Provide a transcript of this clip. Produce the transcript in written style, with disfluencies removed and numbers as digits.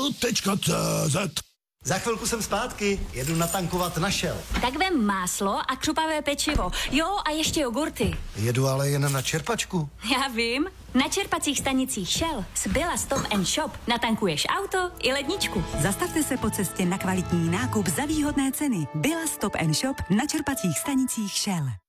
Shell.cz. Za chvilku jsem zpátky, jedu natankovat na Shell. Tak vem máslo a křupavé pečivo. Jo, a ještě jogurty. Jedu ale jen na čerpačku. Já vím. Na čerpacích stanicích Shell z Billa Stop & Shop natankuješ auto i ledničku. Zastavte se po cestě na kvalitní nákup za výhodné ceny. Billa Stop & Shop na čerpacích stanicích Shell.